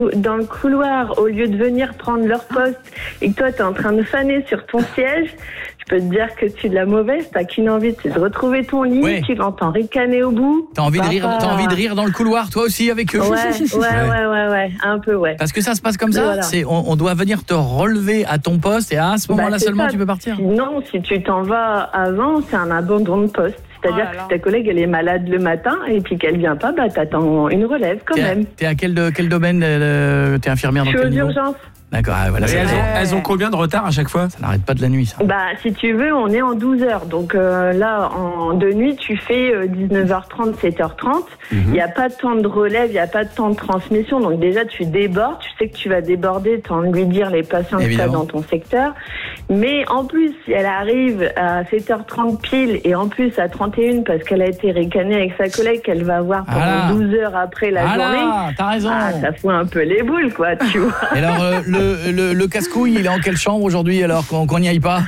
dans le couloir, au lieu de venir prendre leur poste et que toi, tu es en train de faner sur ton siège, je peux te dire que tu es de la mauvaise, tu n'as qu'une envie, c'est de retrouver ton lit, Ouais. tu l'entends ricaner au bout. T'as envie de rire dans le couloir, toi aussi, avec eux. Ouais, un peu, ouais. Parce que ça se passe comme ça, Voilà. on doit venir te relever à ton poste et à ce moment-là c'est seulement ça. tu peux partir. Sinon, si tu t'en vas avant, c'est un abandon de poste. C'est-à-dire que si ta collègue, elle est malade le matin et puis qu'elle vient pas, t'attends une relève quand même. T'es à quel domaine t'es infirmière dans Je suis quel aux niveau? urgences. D'accord, voilà. Et elles ont combien de retard à chaque fois? Ça n'arrête pas de la nuit, ça. Si tu veux, on est en 12 heures. Donc là, de nuit, tu fais 19h30, 7h30. Il n'y a pas de temps de relève, il n'y a pas de temps de transmission. Donc déjà, tu débordes. Tu sais que tu vas déborder, tu as envie de lui dire les patients que tu as dans ton secteur. Mais en plus, si elle arrive à 7h30 pile et en plus à 31 parce qu'elle a été ricanée avec sa collègue qu'elle va voir pendant 12 heures après la journée. T'as raison. Ça fout un peu les boules, quoi, tu vois. Et alors, le casse-couille, il est en quelle chambre aujourd'hui alors qu'on n'y aille pas?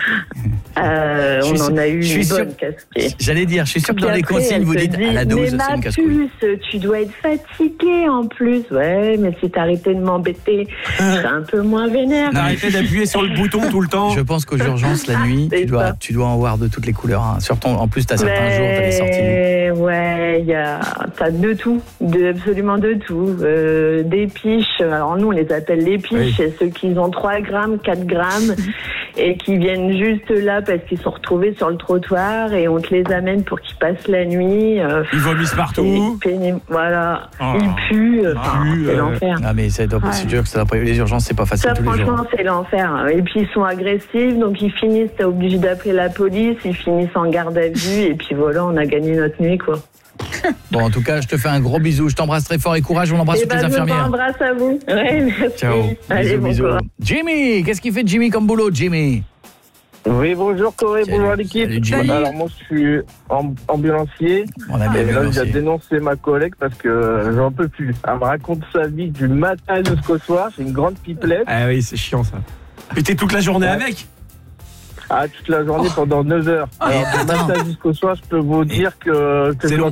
On en a eu une bonne casquette. J'allais dire, je suis sûr que dans les après, consignes, vous elle dites te dit, à la dose, mais c'est une casse-couille. tu dois être fatigué en plus. Ouais, mais si t'arrêtais de m'embêter, c'est un peu moins vénère. Arrêtez d'appuyer sur le bouton tout le temps. Je pense qu'aux urgences, la nuit, tu dois en voir de toutes les couleurs. Hein. Surtout, en plus, t'as certains jours, t'as des sorties. Ouais, t'as de tout, absolument de tout. Des piches, alors nous on les appelle les piches, c'est ceux qui ont 3 grammes, 4 grammes et qui viennent juste là parce qu'ils sont retrouvés sur le trottoir et on te les amène pour qu'ils passent la nuit. Ils vomissent partout. Voilà, ils puent, c'est l'enfer. Ah mais c'est sûr que ça, les urgences, c'est pas facile Ça, tous les jours. franchement, c'est l'enfer. Et puis ils sont agressifs, donc ils finissent, t'es obligé d'appeler la police, ils finissent en garde à vue et puis voilà, on a gagné notre nuit, quoi. Bon, en tout cas, je te fais un gros bisou. Je t'embrasse très fort et courage. On embrasse toutes les infirmières. Je t'embrasse à vous. Ouais, merci. Ciao. Allez, Bisous. Jimmy, qu'est-ce qu'il fait Jimmy comme boulot, Jimmy? Oui, bonjour Corée, bonjour l'équipe. Salut, Jimmy. Alors moi je suis ambulancier. On a bien et là ambulancier. j'ai dénoncé ma collègue parce que j'en peux plus. Elle me raconte sa vie du matin jusqu'au soir. C'est une grande pipelette. Ah oui, c'est chiant ça. Et t'es toute la journée avec? Toute la journée pendant 9 heures. Alors du matin jusqu'au soir, je peux vous dire que c'est je long.